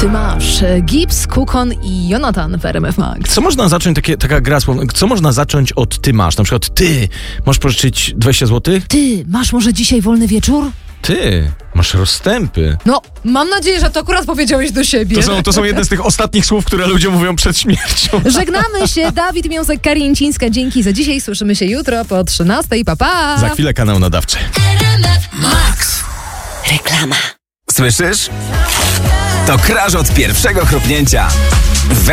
Ty masz Gibbs, Kukon i Jonathan w RMF Max. Co można zacząć, taka gra słowna, co można zacząć od ty masz? Na przykład ty możesz pożyczyć 20 zł? Ty masz może dzisiaj wolny wieczór? Ty masz rozstępy. No, mam nadzieję, że to akurat powiedziałeś do siebie. To są jedne z tych ostatnich słów, które ludzie mówią przed śmiercią. Żegnamy się, Dawid Miąsek, Karińcińska. Dzięki za dzisiaj. Słyszymy się jutro po 13:00. Pa, pa! Za chwilę kanał nadawczy. Max. Reklama. Słyszysz? To crash od pierwszego chrupnięcia.